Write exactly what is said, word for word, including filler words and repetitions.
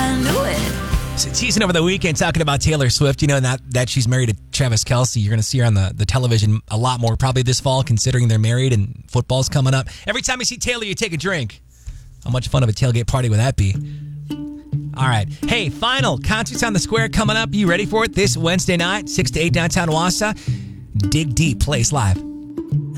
knew it. So teasing over the weekend, talking about Taylor Swift, you know, that, that she's married to Travis Kelce. You're going to see her on the, the television a lot more probably this fall, considering they're married and football's coming up. Every time you see Taylor, you take a drink. How much fun of a tailgate party would that be? All right. Hey, final Concerts on the Square coming up. You ready for it? This Wednesday night, six to eight downtown Wausau. Dig Deep plays live.